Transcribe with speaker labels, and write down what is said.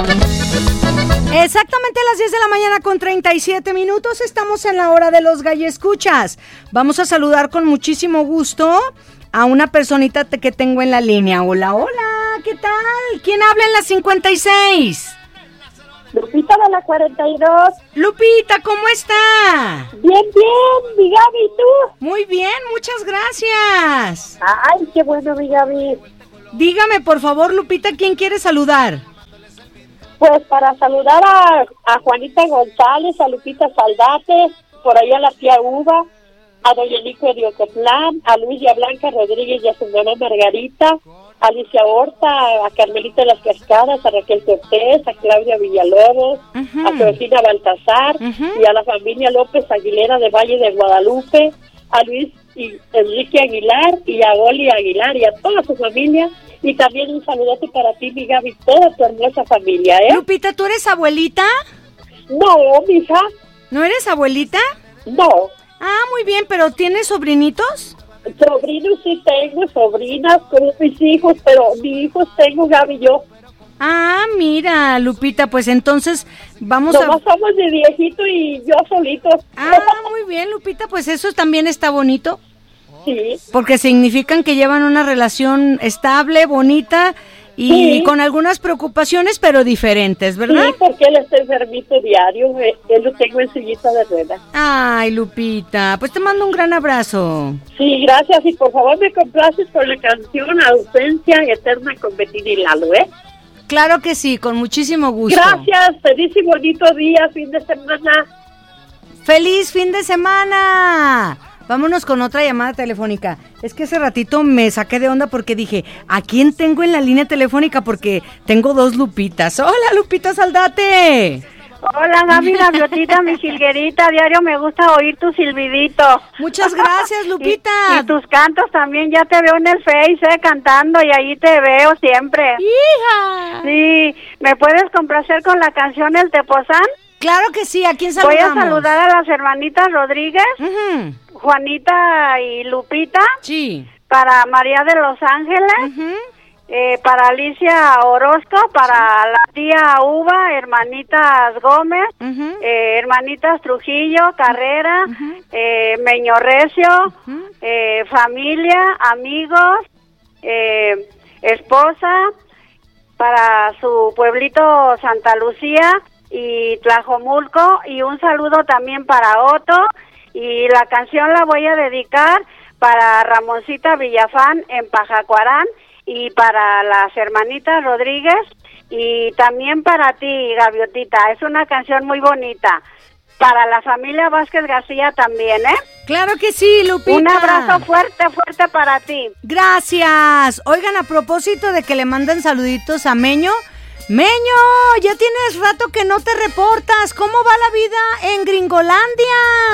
Speaker 1: Exactamente a las 10 de la mañana con 37 minutos, estamos en la hora de los gallescuchas. Vamos a saludar con muchísimo gusto a una personita que tengo en la línea. Hola, hola, ¿qué tal? ¿Quién habla en la 56?
Speaker 2: Lupita de la 42.
Speaker 1: Lupita, ¿cómo está?
Speaker 2: Bien, mi Gaby, ¿y tú?
Speaker 1: Muy bien, muchas gracias.
Speaker 2: Ay, qué bueno, mi Gaby.
Speaker 1: Dígame, por favor, Lupita, ¿quién quiere saludar?
Speaker 2: Pues para saludar a Juanita González, a Lupita Saldate, por ahí a la tía Uva, a doña Nico de Ocotlán, a Luisa Blanca Rodríguez y a su mamá Margarita, a Alicia Horta, a Carmelita de las Cascadas, a Raquel Cortés, a Claudia Villalobos, a Georgina Baltasar y a la familia López Aguilera de Valle de Guadalupe, a Luis y Enrique Aguilar y a Oli Aguilar y a toda su familia. Y también un saludote para ti, mi Gaby, toda tu hermosa familia, ¿eh?
Speaker 1: Lupita, ¿tú eres abuelita?
Speaker 2: No, mija.
Speaker 1: ¿No eres abuelita?
Speaker 2: No.
Speaker 1: Ah, muy bien, ¿pero tienes sobrinitos?
Speaker 2: Sobrinos sí tengo, sobrinas como mis hijos, pero mis hijos tengo, Gaby, yo.
Speaker 1: Ah, mira, Lupita, pues entonces vamos
Speaker 2: Nomás somos de viejito y yo solito.
Speaker 1: Ah, muy bien, Lupita, pues eso también está bonito.
Speaker 2: Sí.
Speaker 1: Porque significan que llevan una relación estable, bonita y con algunas preocupaciones, pero diferentes, ¿verdad?
Speaker 2: Sí, porque él está enfermito diario, él lo tengo en sillita de ruedas.
Speaker 1: Ay, Lupita, pues te mando un gran abrazo.
Speaker 2: Sí, gracias, y por favor me complaces con la canción Ausencia Eterna con Betina y Lalo, ¿eh?
Speaker 1: Claro que sí, con muchísimo gusto.
Speaker 2: Gracias, feliz y bonito día, fin de semana.
Speaker 1: ¡Feliz fin de semana! Vámonos con otra llamada telefónica. Es que hace ratito me saqué de onda porque dije, ¿a quién tengo en la línea telefónica? Porque tengo dos Lupitas. ¡Hola, Lupita Saldate!
Speaker 3: Hola, Gaby, gaviotita, mi jilguerita. Diario me gusta oír tu silbidito.
Speaker 1: Muchas gracias, Lupita.
Speaker 3: Y tus cantos también, ya te veo en el Face, cantando, y ahí te veo siempre.
Speaker 1: ¡Hija!
Speaker 3: Sí, ¿me puedes complacer con la canción El Tepozán?
Speaker 1: Claro que sí, ¿a quién saludamos?
Speaker 3: Voy a saludar a las hermanitas Rodríguez, Juanita y Lupita.
Speaker 1: Sí.
Speaker 3: Para María de Los Ángeles, para Alicia Orozco, para la tía Uva, hermanitas Gómez, hermanitas Trujillo, Carrera, Meño Recio, familia, amigos, esposa, para su pueblito Santa Lucía y Tlajomulco, y un saludo también para Otto, y la canción la voy a dedicar para Ramoncita Villafán en Pajacuarán, y para las hermanitas Rodríguez, y también para ti, Gaviotita. Es una canción muy bonita. Para la familia Vázquez García también, ¿eh?
Speaker 1: Claro que sí, Lupita.
Speaker 3: Un abrazo fuerte, fuerte para ti.
Speaker 1: Gracias. Oigan, a propósito de que le mandan saluditos a Meño. Meño, ya tienes rato que no te reportas. ¿Cómo va la vida en Gringolandia?